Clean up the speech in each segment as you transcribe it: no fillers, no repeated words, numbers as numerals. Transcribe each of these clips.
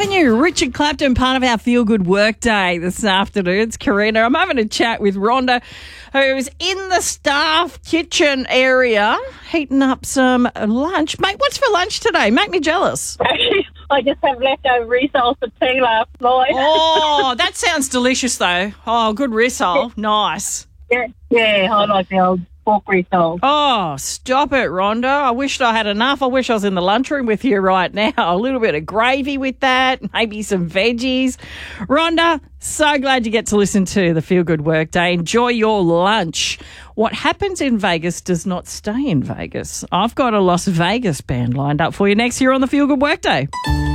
haven't you? Richard Clapton, part of our Feel Good Workday this afternoon. It's Karina. I'm having a chat with Rhonda, who's in the staff kitchen area heating up some lunch. Mate, what's for lunch today? Make me jealous. I just have leftover rissoles for tea last night. Oh, that sounds delicious, though. Oh, good rissole. Nice. Yeah, I like the old pork rissoles. Oh, stop it, Rhonda. I wished I had enough. I wish I was in the lunchroom with you right now. A little bit of gravy with that, maybe some veggies. Rhonda, so glad you get to listen to the Feel Good Workday. Enjoy your lunch. What happens in Vegas does not stay in Vegas. I've got a Las Vegas band lined up for you next year on the Feel Good Workday.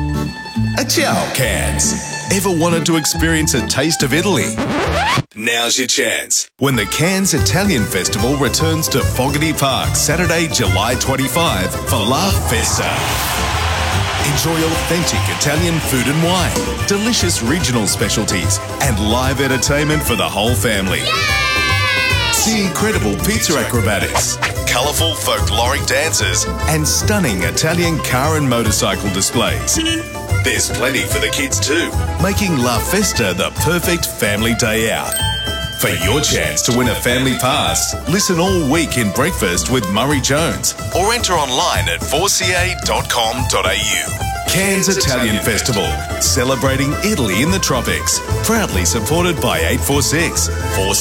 Ciao, Cairns. Ever wanted to experience a taste of Italy? Now's your chance. When the Cairns Italian Festival returns to Fogarty Park Saturday, July 25 for La Festa. Enjoy authentic Italian food and wine, delicious regional specialties, and live entertainment for the whole family. Yay! See incredible pizza acrobatics, colourful folkloric dances, and stunning Italian car and motorcycle displays. There's plenty for the kids too, making La Festa the perfect family day out. For your chance to win a family pass, listen all week in Breakfast with Murray Jones or enter online at 4ca.com.au. Cairns Italian Festival, celebrating Italy in the tropics. Proudly supported by 846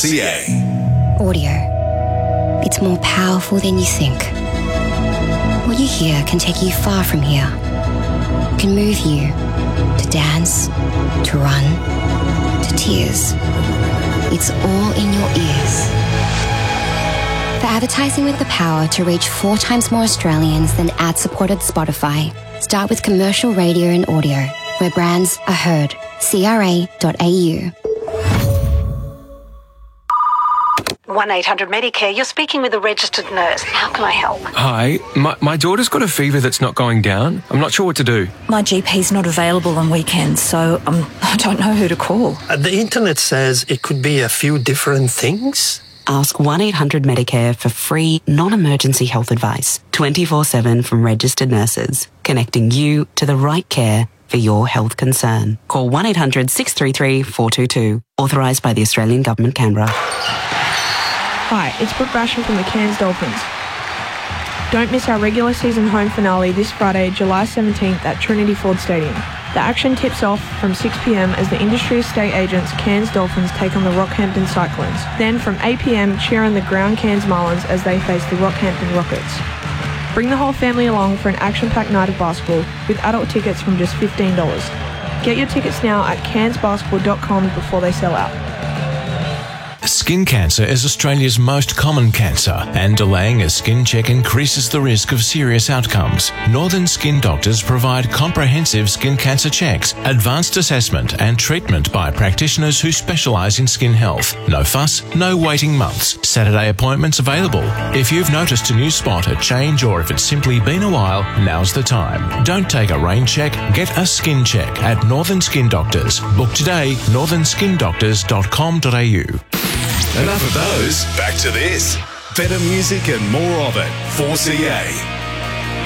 4CA. Audio. It's more powerful than you think. What you hear can take you far from here. It can move you to dance, to run, to tears. It's all in your ears. For advertising with the power to reach 4 times more Australians than ad-supported Spotify, start with commercial radio and audio, where brands are heard. CRA.au. 1-800-Medicare, you're speaking with a registered nurse. How can I help? Hi, my daughter's got a fever that's not going down. I'm not sure what to do. My GP's not available on weekends, so I don't know who to call. The internet says it could be a few different things. Ask 1-800-Medicare for free, non-emergency health advice, 24/7 from registered nurses, connecting you to the right care for your health concern. Call 1-800-633-422, authorised by the Australian Government, Canberra. Hi, it's Brooke Basham from the Cairns Dolphins. Don't miss our regular season home finale this Friday, July 17th at Trinity Ford Stadium. The action tips off from 6 p.m. as the industry estate agents Cairns Dolphins take on the Rockhampton Cyclones. Then from 8 p.m, cheer on the Ground Cairns Marlins as they face the Rockhampton Rockets. Bring the whole family along for an action-packed night of basketball with adult tickets from just $15. Get your tickets now at cairnsbasketball.com before they sell out. Skin cancer is Australia's most common cancer, and delaying a skin check increases the risk of serious outcomes. Northern Skin Doctors provide comprehensive skin cancer checks, advanced assessment and treatment by practitioners who specialise in skin health. No fuss, no waiting months. Saturday appointments available. If you've noticed a new spot, a change, or if it's simply been a while, now's the time. Don't take a rain check, get a skin check at Northern Skin Doctors. Book today, northernskindoctors.com.au. Enough of those. Back to this. Better music and more of it. 4CA.